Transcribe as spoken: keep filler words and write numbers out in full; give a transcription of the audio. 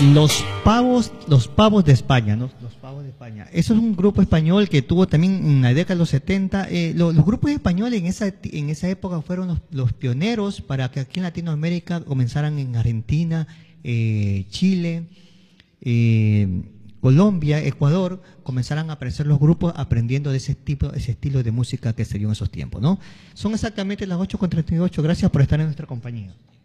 Los Pavos, los Pavos de España, ¿no? Los Pavos de España. Eso es un grupo español que tuvo también en la década de los setenta. Eh, lo, los grupos españoles en esa, en esa época fueron los, los pioneros para que aquí en Latinoamérica comenzaran en Argentina, eh, Chile, eh, Colombia, Ecuador, comenzaran a aparecer los grupos aprendiendo de ese tipo, ese estilo de música que se dio en esos tiempos, ¿no? Son exactamente las ocho con treinta y ocho. Gracias por estar en nuestra compañía.